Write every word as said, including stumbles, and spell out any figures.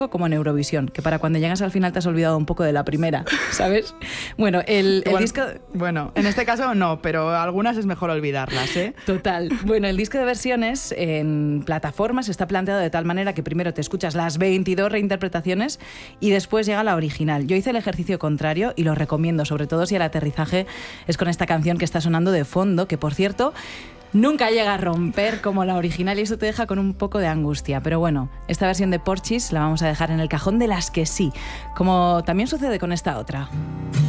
como en Eurovisión, que para cuando llegas al final te has olvidado un poco de la primera, ¿sabes? Bueno, el, el bueno, disco... Bueno, en este caso no, pero algunas es mejor olvidarlas, ¿eh? Total. Bueno, el disco de versiones en plataformas está planteado de tal manera que primero te escuchas las veintidós reinterpretaciones y después llega la original. Yo hice el ejercicio contrario y lo recomiendo, sobre todo si el aterrizaje es con esta canción que está sonando de fondo, que por cierto... nunca llega a romper como la original y eso te deja con un poco de angustia. Pero bueno, esta versión de Porchis la vamos a dejar en el cajón de las que sí, como también sucede con esta otra.